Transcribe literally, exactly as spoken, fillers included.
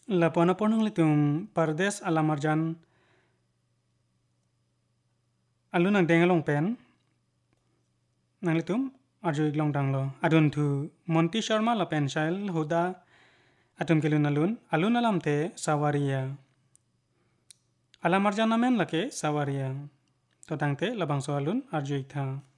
La pona ponang litum pardes alamarjan alun ang dengalong pen nang litum arjo iglong danglo adun tu Monty Sharma la pen shail huda atum kelun alun alun alam te sawaria alamarjan amen lake sawaria totang te labang so alun arjo ikta